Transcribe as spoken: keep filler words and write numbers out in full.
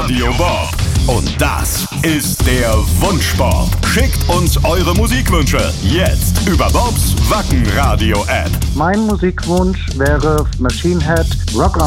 Radio Bob. Und das ist der Wunschbob. Schickt uns eure Musikwünsche jetzt über Bobs Wacken Radio App. Mein Musikwunsch wäre Machine Head Rock